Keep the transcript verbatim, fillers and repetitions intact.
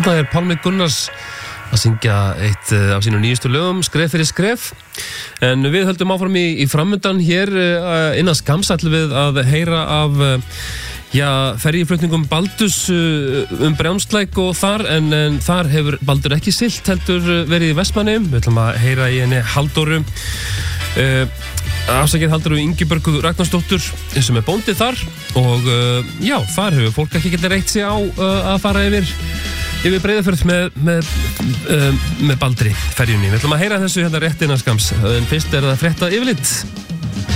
Þetta er Pálmi Gunnars að syngja eitt af sínum nýjustu lögum, Skref fyrir skref. En við höldum áfram í, í framöndan hér innan skamms ætlum við að heyra af já, ferjuflutningum Baldurs um Brjánslæk og þar, en, en þar hefur Baldur ekki siglt heldur verið í Vestmannaeyjum. Við ætlum að heyra í henni Halldóru uh, afsakið Halldóru Ingibjörgu Ragnarsdóttur sem er bóndi þar og uh, já, þar hefur fólk ekki getið reitt sig á uh, að fara yfir yfir Breiðafjörð með, með, uh, með Baldri ferjunni. Við ætlum að heyra þessu hérna rétt innan skamms, en fyrst er það frétta yfirlit.